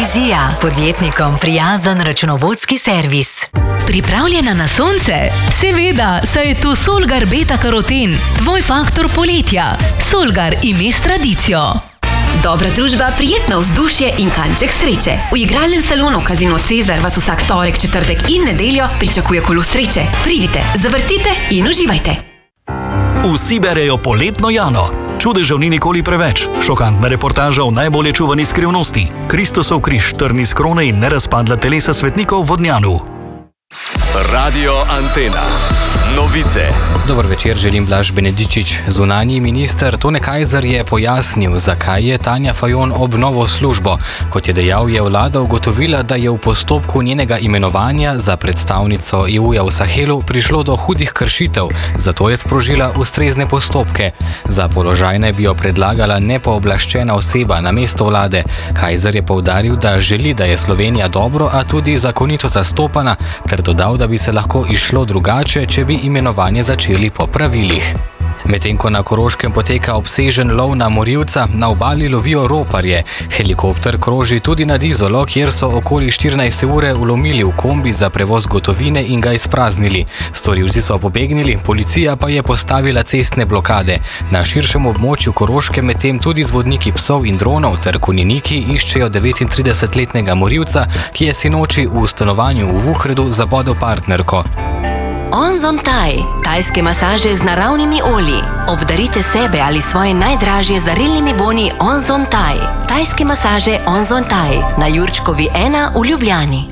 Vizija, podjetnikom prijazen računovodski servis. Pripravljena na sonce? Seveda, saj je tu Solgar Beta Karoten, tvoj faktor poletja. Solgar ime s tradicijo. Dobra družba, prijetno vzdušje in kanček sreče. V igralnem salonu Casino Cezar vas vsak torek, četrtek in nedeljo pričakuje kolo sreče. Pridite, zavrtite in uživajte. Vsi berejo poletno Jano. Čudežev ni nikoli preveč. Šokantna reportaža o najbolje čuvani skrivnosti. Kristusov križ, trni s krone in nerazpadla telesa svetnikov v Vodnjanu. Radio Antena. Novice. Dober večer, želim Blaž Benedičič. Zunanji minister Tone Kajzer je pojasnil, zakaj je Tanja Fajon ob novo službo. Kot je dejal, je vlada ugotovila, da je v postopku njenega imenovanja za predstavnico EU-ja v Sahelu prišlo do hudih kršitev, zato je sprožila ustrezne postopke. Za položaj naj bi jo predlagala nepooblaščena oseba na mesto vlade. Kajzer je poudaril, da želi, da je Slovenija dobro, a tudi zakonito zastopana, ter dodal, da bi se lahko izšlo drugače, če bi imenovanje začeli po pravilih. Medtem ko na Koroškem poteka obsežen lov na morilca, na obali lovijo roparje. Helikopter kroži tudi nad Izolo, kjer so okoli 14 ure vlomili v kombi za prevoz gotovine in ga izpraznili. Storilci so pobegnili, policija pa je postavila cestne blokade. Na širšem območju Koroške medtem tudi z vodniki psov in dronov ter konjeniki iščejo 39-letnega morilca, ki je sinoči v stanovanju v Vuhredu zabodel partnerko. Onzon Thai, tajske masaže z naravnimi olji. Obdarite sebe ali svoje najdražje z darilnimi boni Onzon Thai. Tajske masaže Onzon Thai na Jurčkovi 1 v Ljubljani.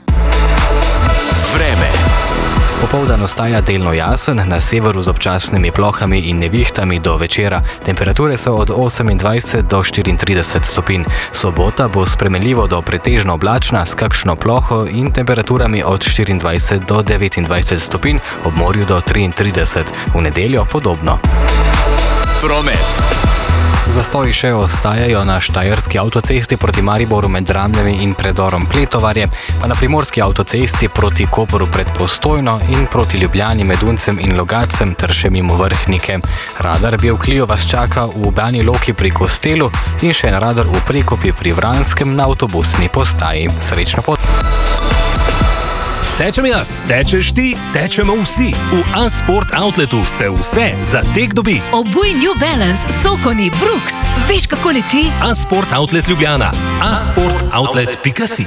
Vreme. Popoldan ostaja delno jasen, na severu z občasnimi plohami in nevihtami do večera. Temperature so od 28 do 34 stopinj. Sobota bo spremenljivo do pretežno oblačna s kakšno ploho in temperaturami od 24 do 29 stopinj, ob morju do 33. V nedeljo podobno. Promet. Zastoji še ostajajo na štajerski avtocesti proti Mariboru med Dramljami in predorom Pletovarje, pa na primorski avtocesti proti Koperu pred Postojno in proti Ljubljani med Uncem in Logacem ter še mimo Vrhnike. Radar Bevklio vas čaka v Bani Loki pri Kostelu in še en radar v Prekopi pri Vranskem na avtobusni postaji. Srečno pot! Tečem jaz, tečeš ti, tečemo vsi. V A-Sport Outletu se vse za tek dobi. Obuj New Balance, Sokoni, Brooks. Veš, kako leti? A-Sport Outlet Ljubljana. asportoutlet.si.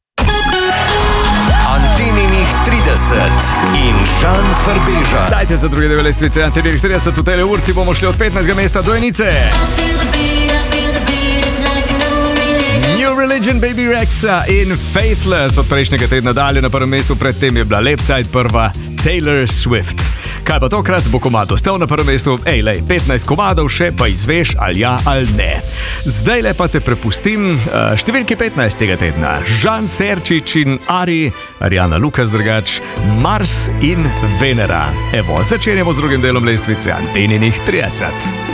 Anteninih 30 in Žan Frbeža. Sajte za druge deve lestvice Anteninih 30 v tele urci bomo šli od 15. mesta do enice. Religion, Baby Rexa in Faithless od prejšnjega tedna dalje na prvem mestu, predtem je bila Lepside prva Taylor Swift. Kaj pa tokrat bo komad ostal na prvem mestu? 15 komadov še, pa izveš ali ja ali ne. Zdaj le pa te prepustim številki 15 tega tedna. Žan Serčič in Ari, Arjana Lukas drugač, Mars in Venera. Evo, začenjamo z drugim delom lestvice Anteninih 30.